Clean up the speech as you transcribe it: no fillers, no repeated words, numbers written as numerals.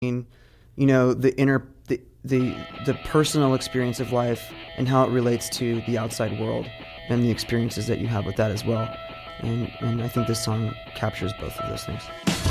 you know, the personal experience of life and how it relates to the outside world and the experiences that you have with that as well. And I think this song captures both of those things.